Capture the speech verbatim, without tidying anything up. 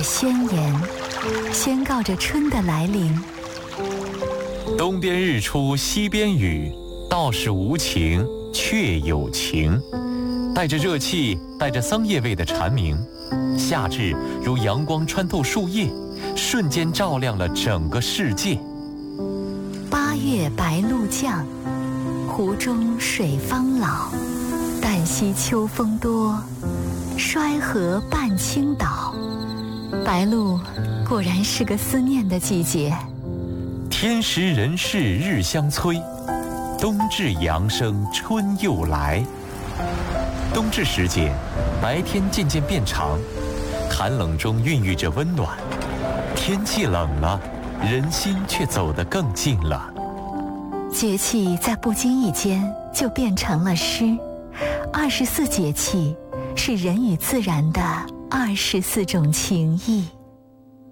宣言，宣告着春的来临。 东边日出西边雨，道是无晴却有晴。带着热气，带着桑叶味的蝉鸣，夏至如阳光穿透树叶，瞬间照亮了整个世界。 八月白露降，湖中水方老。旦夕秋风多，衰河半倾倒。白露果然是个思念的季节。 天时人事日相催，冬至阳生春又来。冬至时节，白天渐渐变长，寒冷中孕育着温暖。天气冷了，人心却走得更近了。 节气在不经意间就变成了诗。二十四节气是人与自然的二十四种情谊。